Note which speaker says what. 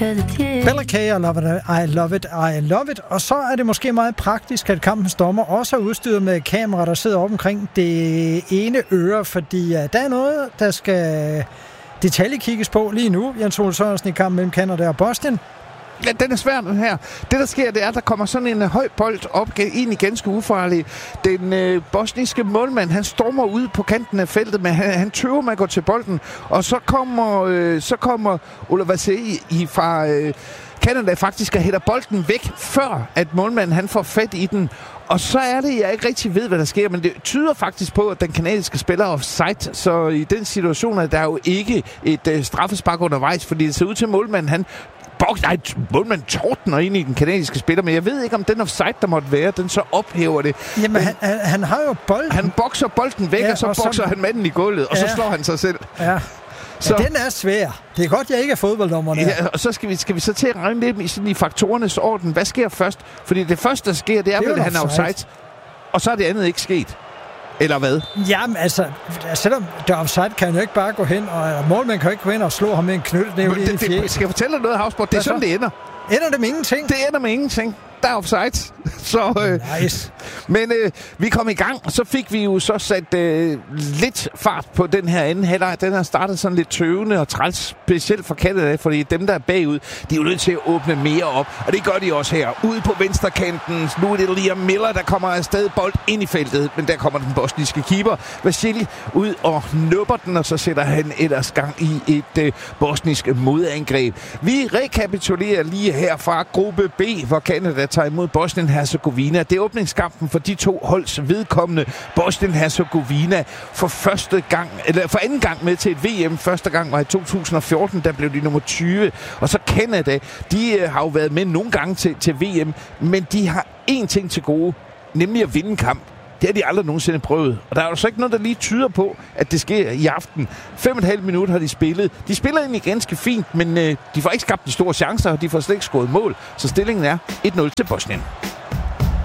Speaker 1: Bella K, I love it. Og så er det måske meget praktisk, at kampens dommer også er udstyret med kamera, der sidder op omkring det ene øre, fordi der er noget, der skal detaljekigges på lige nu. Jens Ole Sørensen i kampen mellem Canada og Bosnien.
Speaker 2: Ja, den er svær, den her. Det, der sker, det er, at der kommer sådan en høj bold op, egentlig ganske ufarlig. Den bosniske målmand, han stormer ud på kanten af feltet, men han tøver med at gå til bolden. Og så kommer Ola Vasei fra Canada faktisk og hætter bolden væk, før at målmanden han får fat i den. Og så er det, jeg ikke rigtig ved, hvad der sker, men det tyder faktisk på, at den kanadiske spiller er offside. Så i den situation er der jo ikke et straffespark undervejs, fordi det ser ud til målmanden, målmanden tordner ind i den kanadiske spiller, men jeg ved ikke, om den offside, der måtte være, den så ophæver det.
Speaker 1: Jamen, han har jo bolden.
Speaker 2: Han bokser bolden væk, ja, og så bokser han manden i gulvet, og så slår han sig selv.
Speaker 1: Ja. Så. Ja, den er svær. Det er godt, jeg ikke er fodbolddommerne.
Speaker 2: Ja, og så skal vi så til at regne lidt i faktorernes orden. Hvad sker først? Fordi det første, der sker, det er vel, at han er offside. Og så er det andet ikke sket. Eller hvad?
Speaker 1: Jamen, altså, selvom der er offside, kan han jo ikke bare gå hen, og målmanden kan jo ikke gå hen og slå ham med en knytnæve i fjes.
Speaker 2: Skal jeg fortælle dig noget, Havsborg? Det er sådan, det ender.
Speaker 1: Ender det med ingenting?
Speaker 2: Det ender med ingenting. Der er offside. Så,
Speaker 1: nice.
Speaker 2: Men vi kom i gang, og så fik vi jo så sat lidt fart på den her anden halvleg. Den har startet sådan lidt tøvende og træls, specielt for Canada, fordi dem, der er bagud, de er jo nødt til at åbne mere op. Og det gør de også her. Ude på venstrekanten, nu er det Liam Miller, der kommer afsted bold ind i feltet. Men der kommer den bosniske keeper, Vasili, ud og nupper den, og så sætter han ellers gang i et bosnisk modangreb. Vi rekapitulerer lige her fra gruppe B, hvor Canada tager imod Bosnien-Herzegovina. Det er åbningskampen for de to holds vedkommende. Bosnien-Herzegovina for anden gang med til et VM. Første gang var i 2014, der blev de nummer 20. Og så Canada, de har jo været med nogle gange til VM, men de har én ting til gode, nemlig at vinde en kamp. Det har de aldrig nogensinde prøvet. Og der er jo så ikke noget, der lige tyder på, at det sker i aften. 5,5 minutter har de spillet. De spiller egentlig ganske fint, men de får ikke skabt de store chancer, og de får slet ikke scoret mål. Så stillingen er 1-0 til Bosnien.